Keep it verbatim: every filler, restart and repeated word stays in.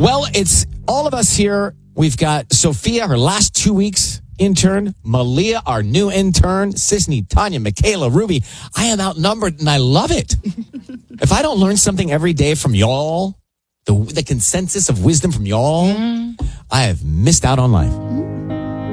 Well, it's all of us here. We've got Sophia, her last two weeks intern, Malia, our new intern, Sisney, Tanya, Michaela, Ruby. I am outnumbered and I love it. If I don't learn something every day from y'all, the, the consensus of wisdom from y'all, mm. I have missed out on life.